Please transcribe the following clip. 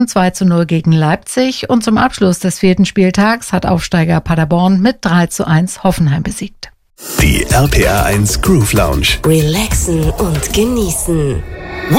2:0 gegen Leipzig und zum Abschluss des 4. Spieltags hat Aufsteiger Paderborn mit 3:1 Hoffenheim besiegt. Die RPR 1 Groove Lounge. Relaxen und genießen.